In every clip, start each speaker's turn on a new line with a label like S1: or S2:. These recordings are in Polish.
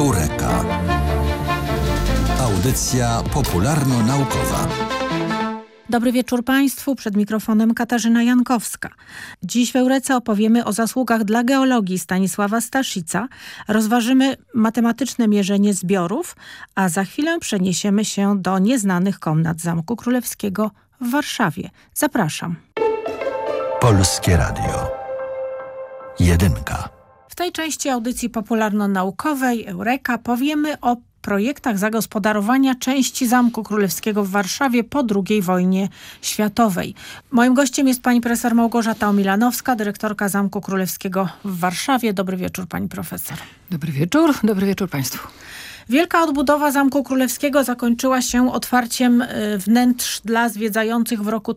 S1: Eureka. Audycja popularno-naukowa.
S2: Dobry wieczór Państwu, przed mikrofonem Katarzyna Jankowska. Dziś w Eurece opowiemy o zasługach dla geologii Stanisława Staszica, rozważymy matematyczne mierzenie zbiorów, a za chwilę przeniesiemy się do nieznanych komnat Zamku Królewskiego w Warszawie. Zapraszam.
S1: Polskie Radio. Jedynka.
S2: W tej części audycji popularno-naukowej Eureka powiemy o projektach zagospodarowania części Zamku Królewskiego w Warszawie po II wojnie światowej. Moim gościem jest pani profesor Małgorzata Omilanowska, dyrektorka Zamku Królewskiego w Warszawie. Dobry wieczór, pani profesor.
S3: Dobry wieczór państwu.
S2: Wielka odbudowa Zamku Królewskiego zakończyła się otwarciem wnętrz dla zwiedzających w roku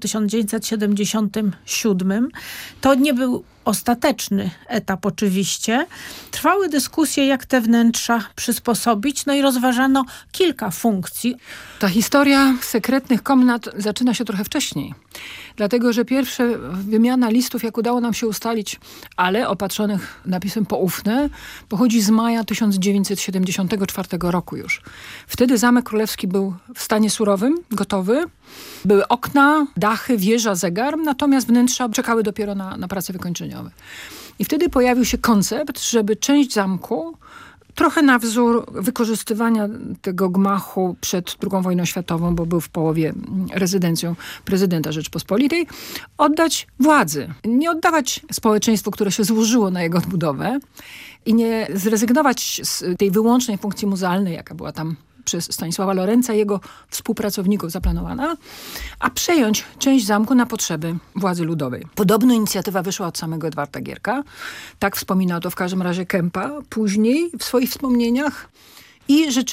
S2: 1977. To nie był ostateczny etap oczywiście. Trwały dyskusje, jak te wnętrza przysposobić, no i rozważano kilka funkcji.
S3: Ta historia sekretnych komnat zaczyna się trochę wcześniej. Dlatego, że pierwsza wymiana listów, jak udało nam się ustalić, ale opatrzonych napisem poufne, pochodzi z maja 1974 roku już. Wtedy Zamek Królewski był w stanie surowym, gotowy. Były okna, dachy, wieża, zegar, natomiast wnętrza czekały dopiero na prace wykończeniowe. I wtedy pojawił się koncept, żeby część zamku, trochę na wzór wykorzystywania tego gmachu przed II wojną światową, bo był w połowie rezydencją prezydenta Rzeczpospolitej, oddać władzy. Nie oddawać społeczeństwu, które się złożyło na jego odbudowę i nie zrezygnować z tej wyłącznej funkcji muzealnej, jaka była tam przez Stanisława Lorenca i jego współpracowników zaplanowana, a przejąć część zamku na potrzeby władzy ludowej. Podobna inicjatywa wyszła od samego Edwarda Gierka. Tak wspominał to w każdym razie Kempa później w swoich wspomnieniach. I rzeczywiście